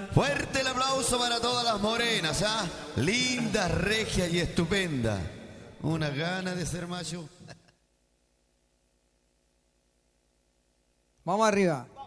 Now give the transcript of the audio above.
Fuerte el aplauso para todas las morenas, ¿ah? Lindas, regias y estupendas. Una gana de ser macho. Vamos arriba.